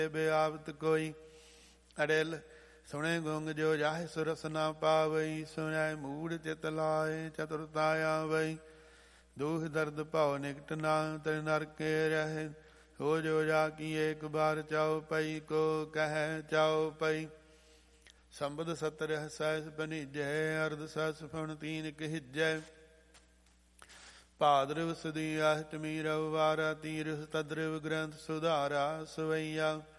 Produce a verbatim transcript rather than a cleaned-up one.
ਬਿਆਵਤ ਕੋਈ। ਅੜਿਲ ਸੁਣੇ ਗੁੰਗ ਜੋ ਜਾਹਿ ਸੁਰਸ ਨਾ ਪਾਵਈ। ਸੁਣੈ ਮੂੜ ਚਿਤ ਲਾਏ ਚਤੁਰਤਾ ਆਵਈ। ਦੁਖ ਦਰਦ ਭਉ ਨਿਕਟ ਨਾ ਤਰਿ ਨਰਕੇ ਰਹਿ। ਹੋ ਜੋ ਜਾ ਕੀ ਏਕ ਬਾਰ ਚਾਉ ਪਈ। ਕੋ ਕਹਿ ਚਾਉ ਪਈ। ਸੰਬਦ ਸਤਰ ਸਹਿਸ ਬਨੀਜੈ। ਅਰਧ ਸਸ ਫਣ ਤੀਨ ਕਹਿਜੈ। ਭਾਦਰਵ ਸੁਦੀ ਅਸ਼ਟਮੀ ਰਵਿਵਾਰਾ। ਤੀਰਥ ਤਦਰਵ ਗ੍ਰੰਥ ਸੁਧਾਰਾ ਸਵਈਆ।